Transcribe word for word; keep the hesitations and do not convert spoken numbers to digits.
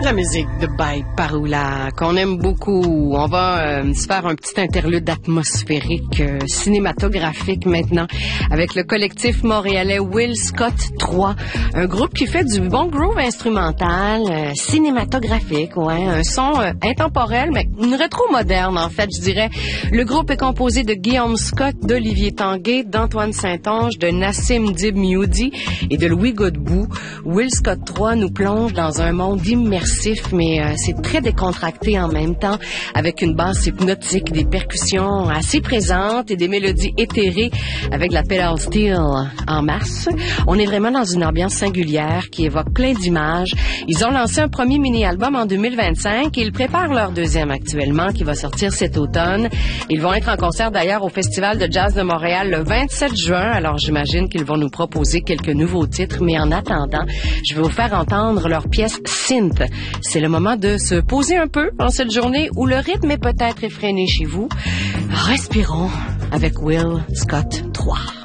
la musique de By Paroula, qu'on aime beaucoup. On va euh, se faire un petit interlude atmosphérique, euh, cinématographique maintenant, avec le collectif montréalais Will Scott trois, un groupe qui fait du bon groove instrumental, euh, cinématographique, ouais, un son euh, intemporel, mais une rétro moderne en fait, je dirais. Le groupe est composé de Guillaume Scott, d'Olivier Tanguay, d'Antoine Saint-Onge, de Nassim Dib Mioudi et de Louis Godbout. Will Scott trois nous plonge dans un monde immersif, mais euh, c'est très décontracté en même temps, avec une basse hypnotique, des percussions assez présentes et des mélodies éthérées avec de la pedal steel en masse. On est vraiment dans une ambiance singulière qui évoque plein d'images. Ils ont lancé un premier mini-album en deux mille vingt-cinq et ils préparent leur deuxième actuellement qui va sortir cet automne. Ils vont être en concert d'ailleurs au Festival de Jazz de Montréal le vingt-sept juin, alors j'imagine qu'ils vont nous proposer quelques nouveaux titres, mais en attendant, je vais vous faire entendre leur pièce Synth. C'est le moment de se poser un peu en cette journée où le rythme est peut-être effréné chez vous. Respirons avec Will Scott trois.